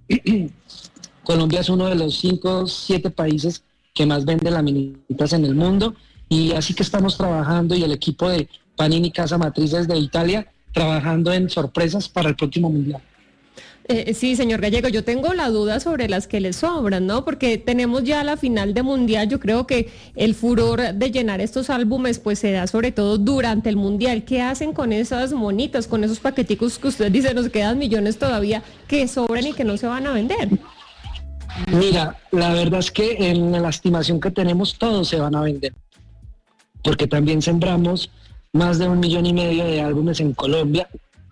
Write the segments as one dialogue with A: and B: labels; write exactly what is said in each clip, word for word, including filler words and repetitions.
A: Colombia es uno de los cinco, siete países que más vende laminitas en el mundo, y así que estamos trabajando, y el equipo de Panini Casa Matriz desde Italia, trabajando en sorpresas para el próximo Mundial.
B: Eh, sí, señor Gallego, yo tengo la duda sobre las que le sobran, ¿no? Porque tenemos ya la final de Mundial. Yo creo que el furor de llenar estos álbumes pues se da sobre todo durante el Mundial. ¿Qué hacen con esas monitas, con esos paqueticos que usted dice nos quedan millones todavía que sobran y que no se van a vender?
A: Mira, la verdad es que en la estimación que tenemos todos se van a vender, porque también sembramos más de un millón y medio de álbumes en Colombia.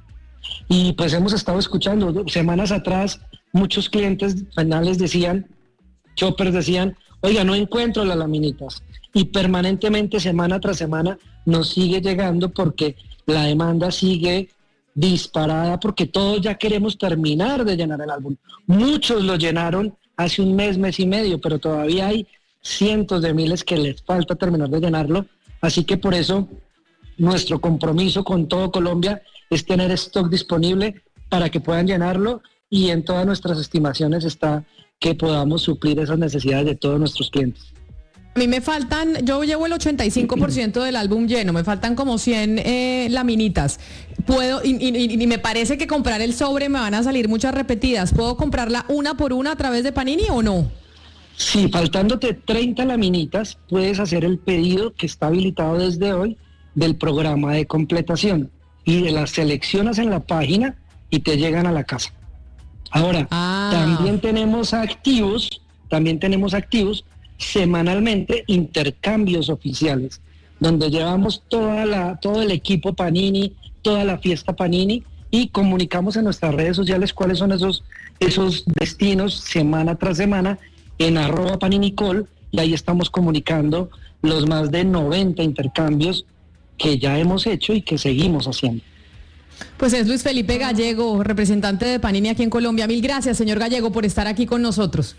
A: Y pues hemos estado escuchando, semanas atrás, muchos clientes finales decían, choppers decían, oiga, no encuentro las laminitas. Y permanentemente, semana tras semana, nos sigue llegando porque la demanda sigue disparada, porque todos ya queremos terminar de llenar el álbum. Muchos lo llenaron hace un mes, mes y medio, pero todavía hay cientos de miles que les falta terminar de llenarlo. Así que por eso nuestro compromiso con todo Colombia es tener stock disponible para que puedan llenarlo, y en todas nuestras estimaciones está que podamos suplir esas necesidades de todos nuestros clientes.
C: A mí me faltan, yo llevo el ochenta y cinco por ciento del álbum lleno, me faltan como cien eh, laminitas. Puedo, y, y, y me parece que comprar el sobre me van a salir muchas repetidas. ¿Puedo comprarla una por una a través de Panini o no?
A: Sí, faltándote treinta laminitas, puedes hacer el pedido que está habilitado desde hoy del programa de completación, y las seleccionas en la página y te llegan a la casa. Ahora, ah. también tenemos activos, también tenemos activos semanalmente intercambios oficiales, donde llevamos toda la, todo el equipo Panini, toda la fiesta Panini, y comunicamos en nuestras redes sociales cuáles son esos, esos destinos semana tras semana en arroba paninicol, y ahí estamos comunicando los más de noventa intercambios que ya hemos hecho y que seguimos haciendo.
C: Pues es Luis Felipe Gallego, representante de Panini aquí en Colombia. Mil gracias, señor Gallego, por estar aquí con nosotros.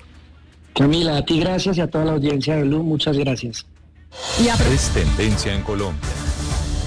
A: Camila, a ti gracias, y a toda la audiencia de Blue, muchas gracias.
D: Y a... Es tendencia en Colombia.